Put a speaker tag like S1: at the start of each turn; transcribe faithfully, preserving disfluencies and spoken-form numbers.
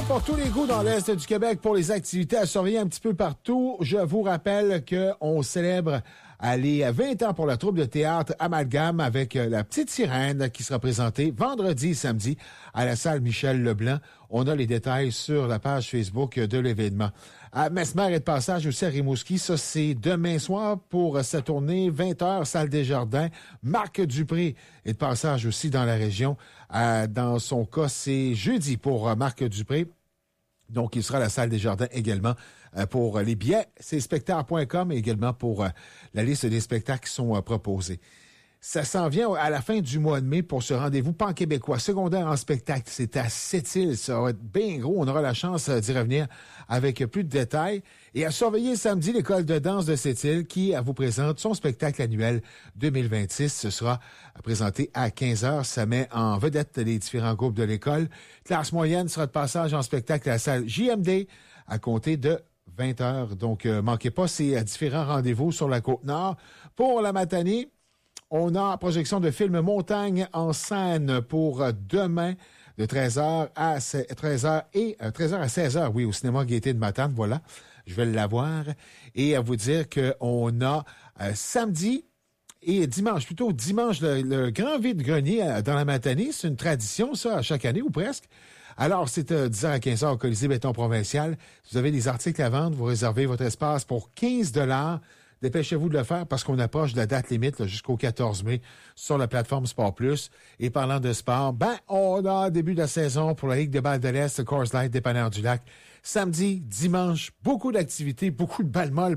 S1: pour tous les goûts dans l'Est du Québec pour les activités à surveiller un petit peu partout. Je vous rappelle qu'on célèbre les vingt ans pour la troupe de théâtre Amalgame avec la Petite Sirène qui sera présentée vendredi et samedi à la salle Michel Leblanc. On a les détails sur la page Facebook de l'événement. À Mesmer est de passage aussi à Rimouski. Ça, c'est demain soir pour sa tournée, vingt heures, salle Desjardins. Marc Dupré est de passage aussi dans la région. Euh, dans son cas, c'est jeudi pour Marc Dupré. Donc, il sera à la salle Desjardins également euh, pour les billets. C'est spectacle point com et également pour euh, la liste des spectacles qui sont euh, proposés. Ça s'en vient à la fin du mois de mai pour ce rendez-vous pan-québécois secondaire en spectacle. C'est à Sept-Îles. Ça va être bien gros. On aura la chance d'y revenir avec plus de détails. Et à surveiller samedi, l'école de danse de Sept-Îles qui vous présente son spectacle annuel deux mille vingt-six. Ce sera présenté à quinze heures. Ça met en vedette les différents groupes de l'école. Classe moyenne sera de passage en spectacle à la salle J M D à compter de vingt heures. Donc, euh, manquez pas ces différents rendez-vous sur la Côte-Nord. Pour la matinée, on a projection de film Montagne en scène pour demain de treize heures à treize heures et treize heures à seize heures, oui, au cinéma Gaîté de Matane, voilà. Je vais l'avoir. Et à vous dire qu'on a euh, samedi et dimanche, plutôt dimanche, le, le grand vide-grenier euh, dans la matinée. C'est une tradition, ça, à chaque année ou presque. Alors, c'est euh, dix heures à quinze heures au Colisée Béton Provincial. Si vous avez des articles à vendre, vous réservez votre espace pour quinze dollars. Dépêchez-vous de le faire parce qu'on approche de la date limite là, jusqu'au quatorze mai sur la plateforme Sport Plus. Et parlant de sport, ben on a début de la saison pour la Ligue de balles de l'Est, Coors Light, Dépanneur du Lac. Samedi, dimanche, beaucoup d'activités, beaucoup de balles molles